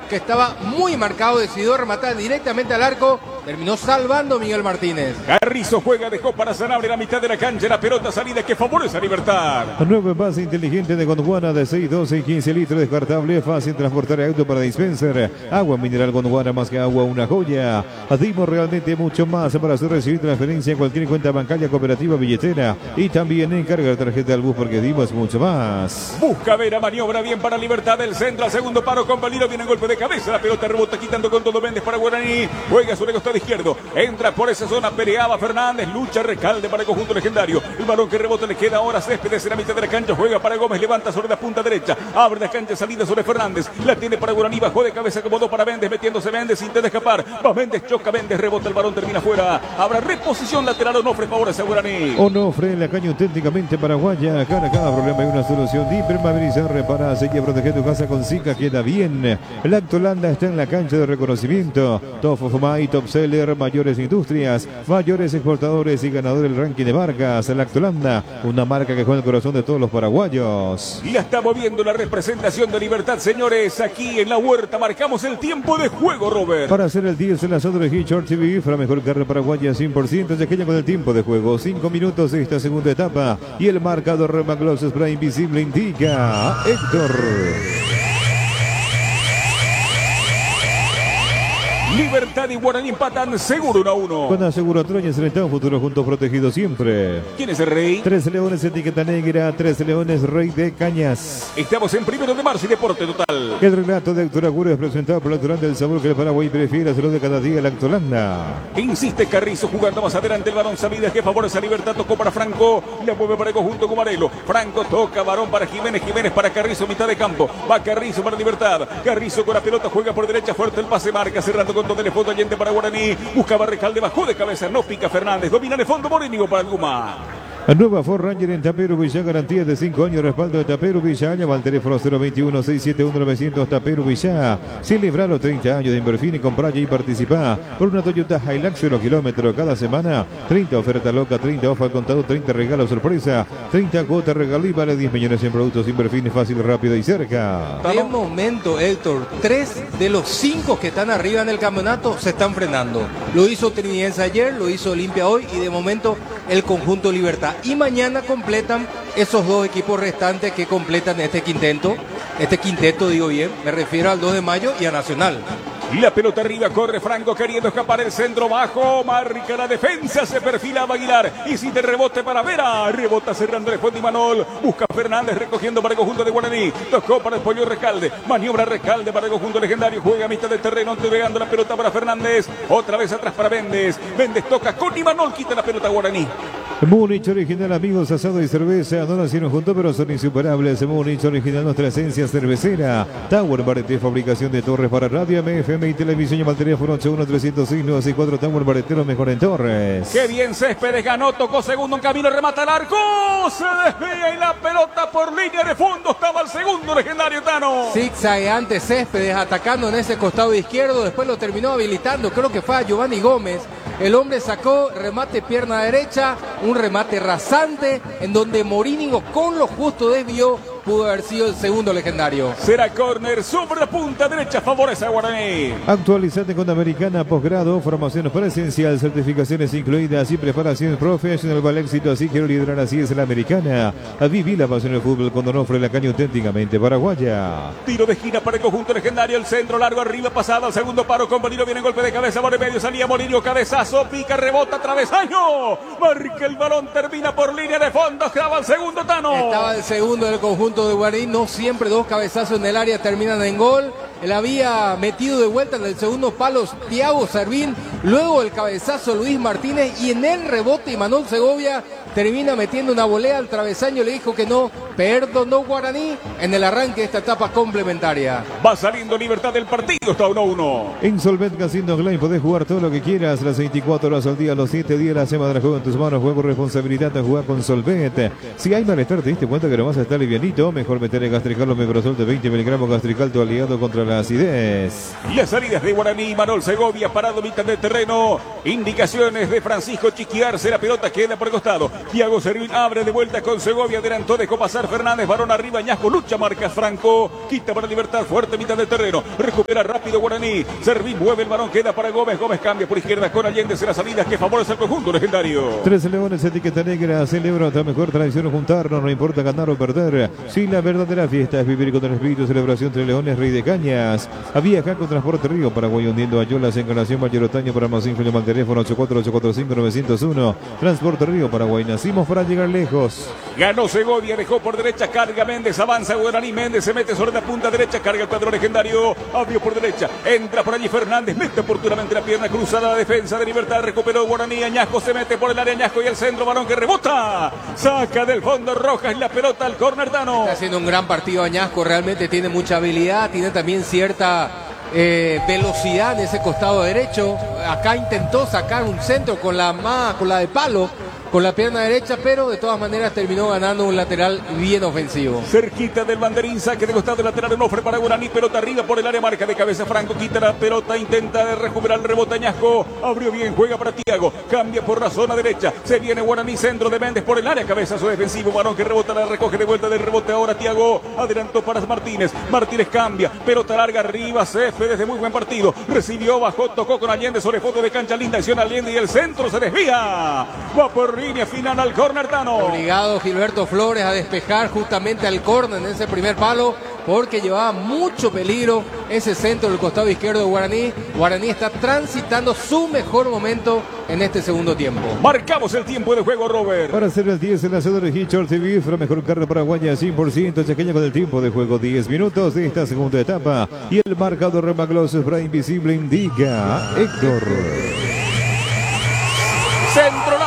que estaba muy marcado, decidió rematar directamente al arco, terminó salvando Miguel Martínez. Carrizo juega, dejó para Sanabria la mitad de la cancha, la pelota salida que favorece a Libertad. Nuevo envase inteligente de Gondwana de 6, 12 y 15 litros, descartable, fácil transportar auto para dispenser. Agua mineral Gondwana, más que agua, una joya. Dimos realmente mucho más para hacer recibir transferencia en cualquier cuenta bancaria, cooperativa, billetera y también en carga de tarjeta al bus, porque dimos mucho más. Busca Vera, maniobra bien para Libertad del centro, al segundo paro con Palino, viene el golpe de cabeza, la pelota rebota quitando con todo Méndez para Guaraní, juega sobre el costado izquierdo, entra por esa zona, peleaba Fernández, lucha Recalde para el conjunto legendario, el balón que rebota le queda ahora Céspedes en la mitad de la cancha, juega para Gómez, levanta sobre la punta derecha, abre la cancha, salida sobre Fernández, la tiene para Guaraní, bajó de cabeza, acomodó para Méndez, metiéndose Méndez, intenta escapar, va Méndez, choca Méndez, rebota el balón, termina fuera, habrá reposición lateral, Onofre favorece a Guaraní. Onofre en la caña auténticamente paraguaya, cada problema hay una solución, impermeabilizar, repara, sella, protege tu casa con Zika, queda bien. Lactolanda está en la cancha de reconocimiento, Top of My, Top Seller, mayores industrias, mayores exportadores y ganador del ranking de marcas. Lactolanda, una marca que juega el corazón de todos los paraguayos. Y la está moviendo la representación de Libertad, señores, aquí en la huerta marcamos el tiempo de juego, Robert. Para hacer el 10 en la zona de Hitchard TV, la mejor carne paraguaya 100% de aquella con el tiempo de juego, 5 minutos de esta segunda etapa y el marcador Remagloss Spray Invisible indica Héctor. Libertad y Guaraní empatan seguro 1-1. Con Aseguro Troña, Celestado, futuro juntos protegidos siempre. ¿Quién es el rey? 13 Leones, etiqueta negra, 13 Leones, Rey de Cañas. Estamos en 1 de marzo y Deporte Total. El relato de Héctor Agüero es presentado por Lactolanda, el sabor que el Paraguay prefiere, hacerlo de cada día, Lactolanda. Insiste Carrizo jugando más adelante, el varón Sabidas que favorece a Libertad, tocó para Franco, la mueve para el conjunto Gumarelo. Franco toca, varón para Jiménez, Jiménez para Carrizo, mitad de campo. Va Carrizo para Libertad. Carrizo con la pelota, juega por derecha, fuerte el pase, marca, cerrando con todo el fondo, Allende para Guaraní. Buscaba Recalde, bajó de cabeza, no pica Fernández, domina de fondo Morínigo para el Guma. La nueva Ford Ranger en Tapero Villa, garantía de 5 años, respaldo de Tapero Villa, llama al teléfono 021-671-900 Tapero Villa. Celebra los 30 años de Inverfin y comprar y participar por una Toyota Hilux 0 kilómetros cada semana. 30 ofertas locas, 30 ofertas al contado, 30 regalos sorpresa, 30 cuotas regaló y vale 10 millones en productos Inverfin, fácil, rápido y cerca. De momento, Héctor, 3 de los 5 que están arriba en el campeonato se están frenando. Lo hizo Trinidense ayer, lo hizo Olimpia hoy y de momento el conjunto Libertad. Y mañana completan esos 2 equipos restantes que completan este quinteto digo bien, me refiero al 2 de mayo y a Nacional. Y la pelota arriba, corre Franco queriendo escapar el centro bajo, marca la defensa, se perfilaba Aguilar y si de rebote para Vera, rebota cerrando el fondo Imanol, busca Fernández recogiendo para el conjunto de Guaraní, tocó para el pollo Recalde, maniobra Recalde para el conjunto legendario, juega a mitad del terreno, entregando la pelota para Fernández, otra vez atrás para Méndez, Méndez toca con Imanol, quita la pelota a Guaraní. Múnich original, amigos, asado y cerveza, no nacieron juntos pero son insuperables. Múnich original, nuestra esencia cervecera. Tower Barete, fabricación de torres para radio, FM y televisión. Llama al teléfono 81-306-964. Tower Barete, lo mejor en torres. Qué bien Céspedes ganó, tocó segundo en camino, remata el arco, se desvía y la pelota por línea de fondo, estaba el segundo legendario Tano. Zigzagueante Céspedes atacando en ese costado izquierdo, después lo terminó habilitando, creo que fue a Giovanni Gómez. El hombre sacó remate pierna derecha, un remate rasante en donde Morínigo con lo justo desvió, pudo haber sido el segundo legendario. Será córner sobre la punta derecha, favorece a Guaraní. Actualizate con Americana, posgrado, formación presencial, certificaciones incluidas y preparación profesional para el éxito. Así quiero liderar, así es la Americana. A vivir la pasión del fútbol con Onofre, la caña auténticamente paraguaya. Tiro de esquina para el conjunto legendario, el centro largo arriba, pasada al segundo paro con Bonino, viene golpe de cabeza por el medio, salía Morínigo, cabezazo, pica, rebota, travesaño, marca el balón, termina por línea de fondo, estaba el segundo Tano. Estaba el segundo del conjunto de Guaraní, no siempre 2 cabezazos en el área terminan en gol. Él había metido de vuelta en el segundo palo Thiago Servín, luego el cabezazo Luis Martínez y en el rebote Imanol Segovia termina metiendo una volea al travesaño, le dijo que no, perdonó Guaraní en el arranque de esta etapa complementaria. Va saliendo Libertad del partido, está 1-1. En Solvet Casino Online podés jugar todo lo que quieras, las 24 horas al día, los 7 días de la semana, juego en tus manos, juego responsabilidad de jugar con Solvet. Si hay malestar, te diste cuenta que no vas a estar livianito, mejor meter el Gastrical o Mebrosol de 20 miligramos, Gastrical, tu aliado contra la acidez. Las salidas de Guaraní, Imanol Segovia parado mitad del terreno, indicaciones de Francisco Chiquiarse, la pelota queda por el costado, Thiago Servín abre de vuelta con Segovia, adelantó, dejó pasar Fernández, varón arriba, Añasco, lucha, marca Franco, quita para Libertad, fuerte mitad del terreno, recupera rápido Guaraní, Servín mueve el balón, queda para Gómez, Gómez cambia por izquierda con Allende, será salida que favorece al conjunto legendario. 13 leones, etiqueta negra, celebra otra mejor tradición juntarnos, no importa ganar o perder, si la verdadera fiesta es vivir con el espíritu de celebración Tres Leones, Rey de Cañas. Había acá con Transporte Río, Paraguay, hundiendo Ayolas, Encarnación, Mayor Otaño, para más info, llama al teléfono 84845-901. Transporte Río, Paraguay, nacimos para llegar lejos. Ganó Segovia, dejó por derecha, carga Méndez, avanza Guaraní, Méndez se mete sobre la punta derecha, carga el cuadro legendario, abrió por derecha, entra por allí Fernández, mete oportunamente la pierna cruzada, la defensa de Libertad, recuperó Guaraní, Añasco se mete por el área, Añasco y el centro, balón que rebota, saca del fondo Rojas la pelota al córner Tano. Está haciendo un gran partido Añasco, realmente tiene mucha habilidad, tiene también cierta velocidad en ese costado derecho. Acá intentó sacar un centro con la de palo, con la pierna derecha, pero de todas maneras terminó ganando un lateral bien ofensivo. Cerquita del banderín, saque de costado lateral, Onofre para Guaraní, pelota arriba por el área, marca de cabeza Franco, quita la pelota, intenta recuperar el rebote Añasco, abrió bien, juega para Tiago, cambia por la zona derecha, se viene Guaraní, centro de Méndez por el área, cabezazo defensivo, balón que rebota, la recoge de vuelta del rebote ahora Tiago, adelantó para Martínez, Martínez cambia, pelota larga arriba, Cefe desde muy buen partido, recibió, bajó, tocó con Allende sobre fondo de cancha, linda acción Allende y el centro se desvía, va por línea final al córner Tano. Obligado Gilberto Flores a despejar justamente al córner en ese primer palo, porque llevaba mucho peligro ese centro del costado izquierdo de Guaraní. Guaraní está transitando su mejor momento en este segundo tiempo. Marcamos el tiempo de juego, Robert. Para hacer el 10, el lanzador de Hitchell TV, la mejor carne paraguaya 100%, chequeña con el tiempo de juego, 10 minutos de esta segunda etapa. Y el marcador Remaglosos para Invisible indica Héctor. Centro